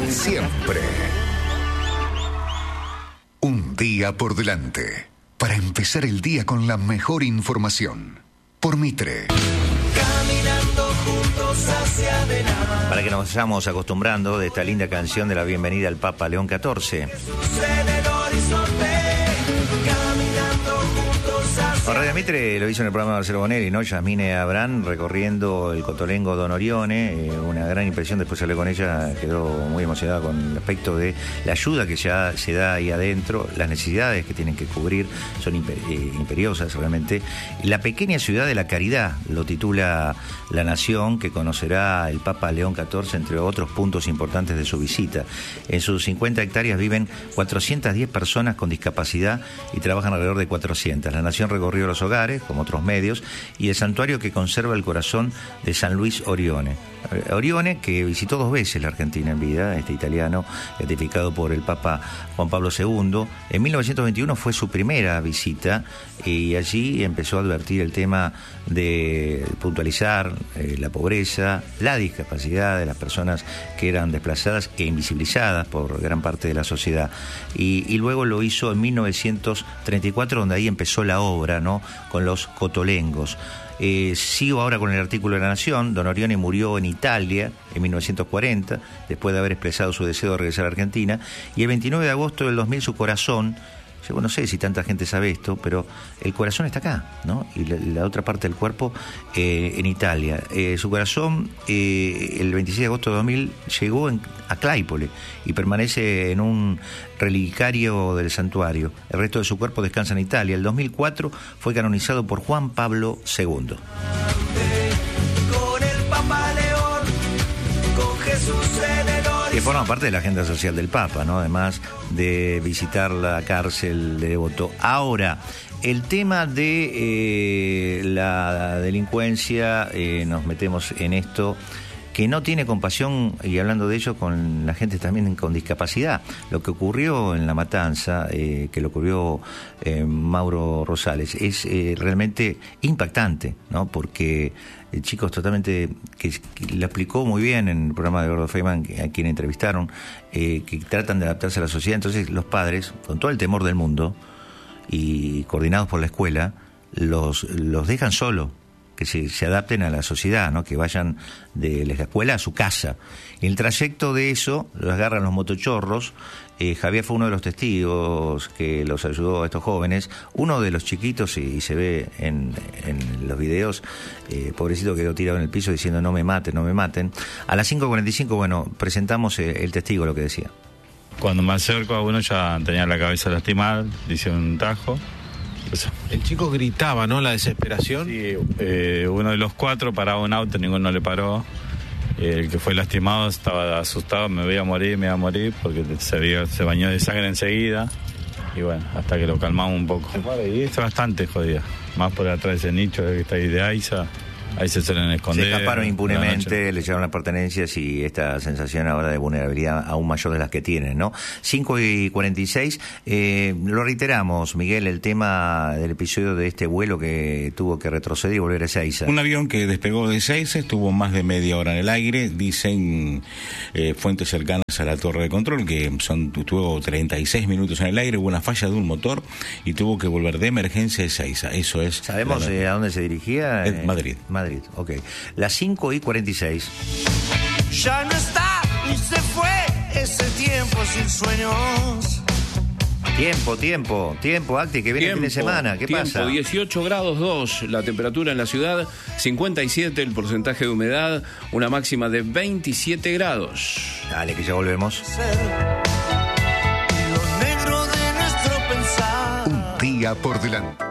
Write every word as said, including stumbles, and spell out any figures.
siempre. Un día por delante, para empezar el día con la mejor información. Por Mitre. Caminando juntos hacia adelante. Para que nos vayamos acostumbrando de esta linda canción de la bienvenida al Papa León catorce. Con Radio Mitre lo hizo en el programa de Marcelo Bonelli, ¿no? Yasmine Abrán recorriendo el Cotolengo Don Orione, eh, una gran impresión. Después hablé con ella, quedó muy emocionada con el aspecto de la ayuda que ya se da ahí adentro, las necesidades que tienen que cubrir son imper, eh, imperiosas realmente. La pequeña ciudad de la caridad, lo titula La Nación, que conocerá el Papa León catorce, entre otros puntos importantes de su visita. En sus cincuenta hectáreas viven cuatrocientas diez personas con discapacidad y trabajan alrededor de cuatrocientas. La Nación recorrió los hogares, como otros medios, y el santuario que conserva el corazón de San Luis Orione. Orione, que visitó dos veces la Argentina en vida, este italiano, beatificado por el Papa Juan Pablo segundo. En mil novecientos veintiuno fue su primera visita y allí empezó a advertir el tema de puntualizar eh, la pobreza, la discapacidad de las personas que eran desplazadas e invisibilizadas por gran parte de la sociedad. Y, y luego lo hizo en mil novecientos treinta y cuatro, donde ahí empezó la obra, ¿no?, con los cotolengos. Eh, sigo ahora con el artículo de La Nación. Don Orione murió en Italia en mil novecientos cuarenta, después de haber expresado su deseo de regresar a Argentina, y el veintinueve de agosto del dos mil su corazón, yo no sé si tanta gente sabe esto, pero el corazón está acá, ¿no? Y la, la otra parte del cuerpo eh, en Italia. Eh, su corazón, eh, el veintiséis de agosto de dos mil, llegó en, a Claypole y permanece en un relicario del santuario. El resto de su cuerpo descansa en Italia. El dos mil cuatro fue canonizado por Juan Pablo segundo. Con el Papa León, con Jesús en el horizonte. Que forma parte de la agenda social del Papa, ¿no? Además de visitar la cárcel de Devoto. Ahora, el tema de eh, la delincuencia, eh, nos metemos en esto, que no tiene compasión, y hablando de ello, con la gente también con discapacidad. Lo que ocurrió en La Matanza, eh, que lo ocurrió eh, Mauro Rosales, es eh, realmente impactante, ¿no? Porque eh, chicos totalmente, que, que lo explicó muy bien en el programa de Gordo Feynman, a quien entrevistaron, eh, que tratan de adaptarse a la sociedad. Entonces los padres, con todo el temor del mundo, y coordinados por la escuela, los, los dejan solos, que se, se adapten a la sociedad, ¿no? Que vayan de la escuela a su casa. En el trayecto de eso, los agarran los motochorros. Eh, Javier fue uno de los testigos que los ayudó a estos jóvenes. Uno de los chiquitos, y se ve en, en los videos, eh, pobrecito, quedó tirado en el piso diciendo no me maten, no me maten. A las cinco cuarenta y cinco, bueno, presentamos eh, el testigo, lo que decía. Cuando me acerco a uno ya tenía la cabeza lastimada, le hice un tajo. El chico gritaba, ¿no? La desesperación. Sí, eh, uno de los cuatro paraba un auto, ninguno le paró. Eh, el que fue lastimado estaba asustado, me veía morir, me iba a morir, porque se, veía, se bañó de sangre enseguida. Y bueno, hasta que lo calmamos un poco. Y está bastante jodida, más por atrás de ese nicho que está ahí de Aiza. Ahí se suelen esconder. Se escaparon impunemente, le llevaron las pertenencias y esta sensación ahora de vulnerabilidad aún mayor de las que tienen, ¿no? cinco y cuarenta y seis, eh, lo reiteramos, Miguel, el tema del episodio de este vuelo que tuvo que retroceder y volver a Ezeiza. Un avión que despegó de Ezeiza, estuvo más de media hora en el aire, dicen eh, fuentes cercanas a la torre de control que son tuvo treinta y seis minutos en el aire, hubo una falla de un motor y tuvo que volver de emergencia a Ezeiza. Eso es. ¿Sabemos la, eh, a dónde se dirigía? Eh, Madrid. Madrid, ok. Las cinco y cuarenta y seis. Ya no está y se fue ese tiempo sin sueños. Tiempo, tiempo, tiempo, Acti, que viene tiempo, el fin de semana. ¿Qué tiempo, pasa? dieciocho grados dos la temperatura en la ciudad, cincuenta y siete el porcentaje de humedad, una máxima de veintisiete grados. Dale, que ya volvemos. Lo negro de nuestro pensar. Un día por delante.